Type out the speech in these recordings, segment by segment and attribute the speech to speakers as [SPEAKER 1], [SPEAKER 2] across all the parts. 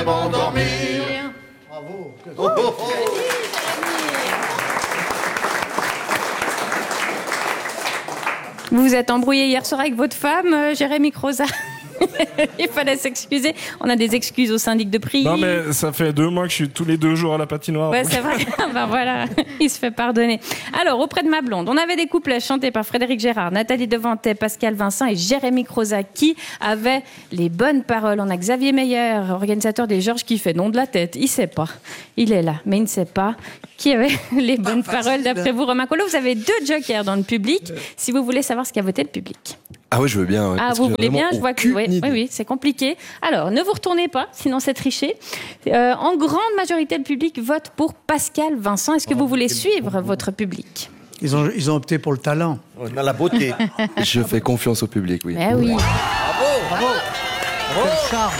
[SPEAKER 1] m'endormir.
[SPEAKER 2] Bravo.
[SPEAKER 1] Oh, oh, oh.
[SPEAKER 3] Vous vous êtes embrouillé hier soir avec votre femme, Jérémy Croza. Il fallait s'excuser. On a des excuses au syndic de prix.
[SPEAKER 4] Non, mais ça fait 2 mois que je suis tous les 2 jours à la patinoire.
[SPEAKER 3] Ouais, c'est vrai. Ben voilà, il se fait pardonner. Alors, auprès de ma blonde, on avait des couplets chantés par Frédéric Gérard, Nathalie Devantet, Pascal Vincent et Jérémy Croza qui avaient les bonnes paroles. On a Xavier Meyer, organisateur des Georges qui fait nom de la tête. Il sait pas. Il est là, mais il ne sait pas qui avait les bonnes paroles d'après vous, Romain Collot. Vous avez 2 jokers dans le public si vous voulez savoir ce qu'a voté le public.
[SPEAKER 5] Ah oui, je veux bien. Ouais,
[SPEAKER 3] ah, vous voulez bien? Je vois que oui, c'est compliqué. Alors, ne vous retournez pas, sinon c'est triché. En grande majorité, le public vote pour Pascal Vincent. Est-ce que vous voulez suivre votre public?
[SPEAKER 2] Ils ont opté pour le talent.
[SPEAKER 1] Dans la beauté.
[SPEAKER 5] Je fais confiance au public, oui.
[SPEAKER 3] Eh oui.
[SPEAKER 1] Bravo.
[SPEAKER 2] Quel charme.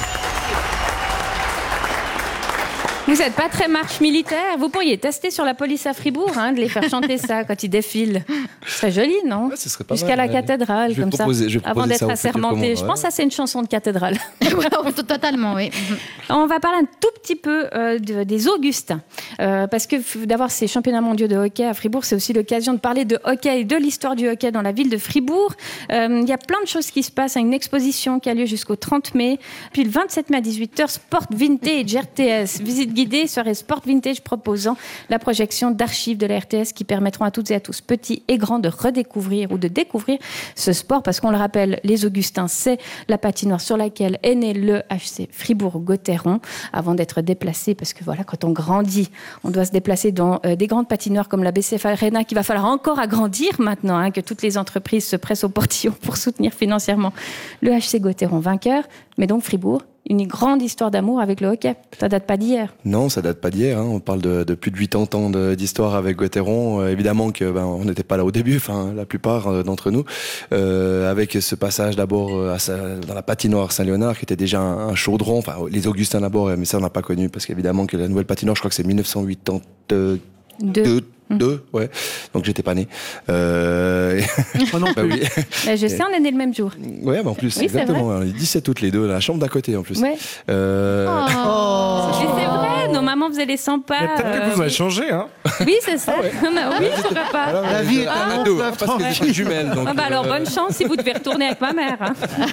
[SPEAKER 3] Vous n'êtes pas très marche militaire. Vous pourriez tester sur la police à Fribourg, de les faire chanter ça quand ils défilent. Ce serait joli, non?
[SPEAKER 5] Ouais, ce serait pas
[SPEAKER 3] Jusqu'à
[SPEAKER 5] mal,
[SPEAKER 3] la cathédrale, comme ça, avant d'être assermenté. Je pense que ça, c'est une chanson de cathédrale.
[SPEAKER 6] Totalement, oui.
[SPEAKER 3] On va parler un tout petit peu des Augustins. Parce que d'avoir ces championnats mondiaux de hockey à Fribourg, c'est aussi l'occasion de parler de hockey et de l'histoire du hockey dans la ville de Fribourg. Il y a plein de choses qui se passent. Une exposition qui a lieu jusqu'au 30 mai. Puis le 27 mai à 18h, Sport Vintage RTS. Visite guidée serait Sport Vintage proposant la projection d'archives de la RTS qui permettront à toutes et à tous, petits et grands, de redécouvrir ou de découvrir ce sport. Parce qu'on le rappelle, les Augustins, c'est la patinoire sur laquelle est né le HC Fribourg-Gotteron avant d'être déplacé. Parce que voilà, quand on grandit, on doit se déplacer dans des grandes patinoires comme la BCF Arena qu'il va falloir encore agrandir maintenant, que toutes les entreprises se pressent au portillon pour soutenir financièrement le HC Gotteron vainqueur. Mais donc Fribourg, une grande histoire d'amour avec le hockey. Ça date pas d'hier.
[SPEAKER 5] Non, ça date pas d'hier. On parle de plus de 80 ans d'histoire avec Gotteron. Évidemment que on n'était pas là au début, la plupart d'entre nous. Avec ce passage d'abord dans la patinoire Saint-Léonard, qui était déjà un chaudron. Les Augustins d'abord, mais ça on n'a pas connu parce qu'évidemment que la nouvelle patinoire, je crois que c'est 1982. Ouais. Donc j'étais pas né.
[SPEAKER 2] Moi non plus.
[SPEAKER 5] Oui.
[SPEAKER 3] Je sais, on est né le même jour.
[SPEAKER 5] Ouais, en plus,
[SPEAKER 3] oui,
[SPEAKER 5] exactement. Les 17 août les deux, la chambre d'à côté en plus.
[SPEAKER 3] Ouais.
[SPEAKER 5] Oh.
[SPEAKER 3] Mais c'est vrai, nos mamans faisaient les 100 pas.
[SPEAKER 4] Mais peut-être que vous avez changé, hein.
[SPEAKER 3] Oui, c'est ça.
[SPEAKER 5] Ah ouais.
[SPEAKER 3] Oui, pourquoi pas.
[SPEAKER 5] Alors,
[SPEAKER 2] La vie est
[SPEAKER 5] un
[SPEAKER 2] un
[SPEAKER 5] ado,
[SPEAKER 2] fleuve
[SPEAKER 5] parce que je suis jumelle. Donc,
[SPEAKER 3] Alors, bonne chance si vous devez retourner avec ma mère.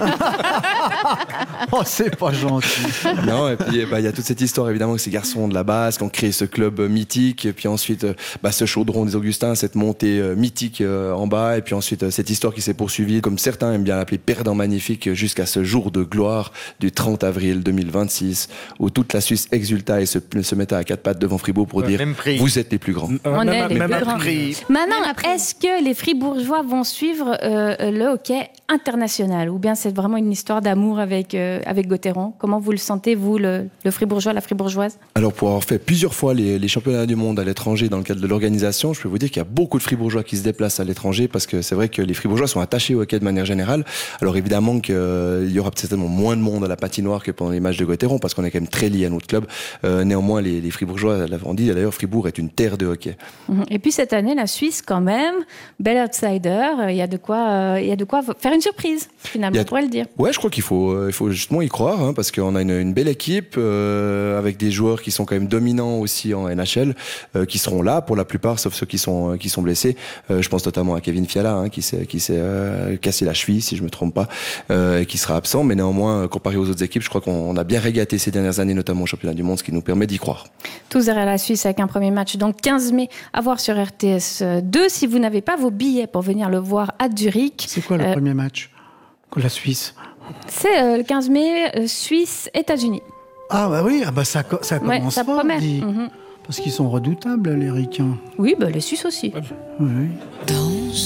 [SPEAKER 2] Oh, c'est pas gentil.
[SPEAKER 5] Non, et puis il y a toute cette histoire évidemment que ces garçons de la base qui ont créé ce club mythique, et puis ensuite ce chaudron des Augustins, cette montée mythique en bas, et puis ensuite cette histoire qui s'est poursuivie, comme certains aiment bien l'appeler, perdant magnifique, jusqu'à ce jour de gloire du 30 avril 2026, où toute la Suisse exulta et se mettait à 4 pattes devant Fribourg pour dire vous êtes les plus grands.
[SPEAKER 3] On est les plus grands.
[SPEAKER 1] Prix.
[SPEAKER 3] Maintenant, est-ce que les Fribourgeois vont suivre le hockey international, ou bien c'est vraiment une histoire d'amour avec Gotteron? Comment vous le sentez, vous, le Fribourgeois, la Fribourgeoise? Alors,
[SPEAKER 5] pour avoir fait plusieurs fois les championnats du monde à l'étranger dans le cadre de l'organisation, je peux vous dire qu'il y a beaucoup de Fribourgeois qui se déplacent à l'étranger, parce que c'est vrai que les Fribourgeois sont attachés au hockey de manière générale. Alors évidemment qu'il y aura certainement moins de monde à la patinoire que pendant les matchs de Gotteron, parce qu'on est quand même très lié à notre club. Néanmoins, les Fribourgeois l'avons dit, d'ailleurs Fribourg est une terre de hockey.
[SPEAKER 3] Et puis cette année, la Suisse quand même, bel outsider, il y a de quoi faire une surprise, finalement, on pourrait le dire.
[SPEAKER 5] Ouais, je crois qu'il faut justement y croire, parce qu'on a une belle équipe avec des joueurs qui sont quand même dominants aussi en NHL, qui seront là pour la plupart, sauf ceux qui sont blessés. Je pense notamment à Kevin Fiala, qui s'est cassé la cheville, si je me trompe pas, et qui sera absent. Mais néanmoins, comparé aux autres équipes, je crois qu'on a bien régaté ces dernières années, notamment au championnat du monde, ce qui nous permet d'y croire.
[SPEAKER 3] Tous derrière la Suisse avec un premier match, donc 15 mai, à voir sur RTS 2. Si vous n'avez pas vos billets pour venir le voir à Zurich.
[SPEAKER 2] C'est quoi le premier match? La Suisse?
[SPEAKER 3] C'est le 15 mai, Suisse-États-Unis.
[SPEAKER 2] Ah bah oui, ça commence
[SPEAKER 3] ça
[SPEAKER 2] fort,
[SPEAKER 3] promet.
[SPEAKER 2] Parce qu'ils sont redoutables, les Ricains.
[SPEAKER 3] Oui, les Suisses aussi.
[SPEAKER 2] Oui.
[SPEAKER 7] Dans